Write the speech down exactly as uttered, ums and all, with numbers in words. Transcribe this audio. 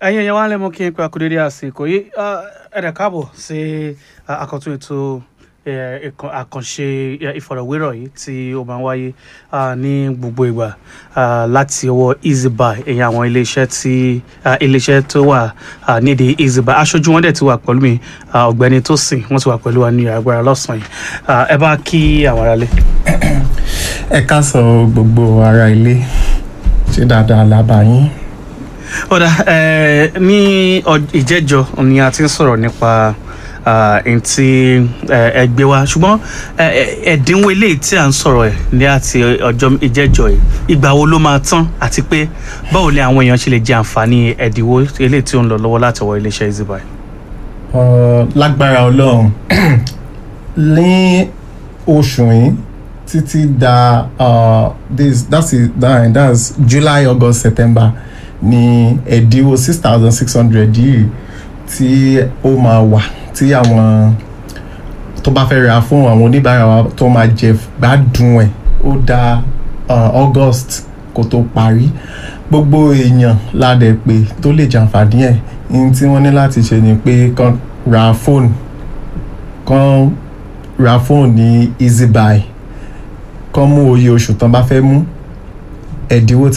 ẹ̀yin ẹ̀yẹ wa lẹ́mọ̀ kí n pe àkúdédé àsìkò yìí ẹ̀rẹ̀ káàbọ̀ sí àkọ́tún ètò àkànṣe ìfọ̀rọ̀wérọ̀ yìí tí ó máa ń wáyé ní gbogbo ìgbà láti ọwọ́ EasyBuy ẹ̀yìn àwọn iléeṣẹ́ tí iléeṣẹ́ tó wà nídìí EasyBuy aṣojú wọn dẹ̀ ti wà pẹ̀lú mi ọ̀gbẹ́ni Tósìn wọ́n ti wà pẹ̀lú wa ní agbára lọ́sàn-án yìí ẹ bá kí àwọn ará ilé. ẹ káàsán gbogbo ará ilé ṣé dáadáa la bá yín. ọ̀dà ní ìjẹ́jọ́ ni a ti ń sọ̀rọ̀ nípa ẹni tí ẹ gbé wá ṣùgbọ́n ẹ̀dínwó eléyìí tí à ń sọ̀rọ̀ ẹ̀ ní àti ọjọ́ ìjẹ́jọ́ yìí ìgbà wo ló máa tán àti pé báwo ni àwọn èèyàn ṣe lè jẹ àǹfààní ẹ̀dínwó eléyìí tí ó ń lọ lọ́wọ́ láti ọwọ́ iléeṣẹ́ EasyBuy. lágbára Ọlọ́run ní oṣù yìí títí da uh, this that's it that, that's July, August, September ní ẹ̀dínwó six thousand six hundred yìí tí ó máa wà tí àwọn tó bá fẹ́ ra fún àwọn oníbàárà wa tó máa jẹ gbádùn ẹ̀ ó dá uh, August kó tó parí gbogbo èèyàn ládẹ̀ pé tó lè jàǹfààní ẹ̀ ní tí wọ́n ní láti ṣe ni pé kán ra fóònù kán ra fóònù ní EasyBuy kán mú oye oṣù tán bá fẹ́ mú ẹ̀dínwó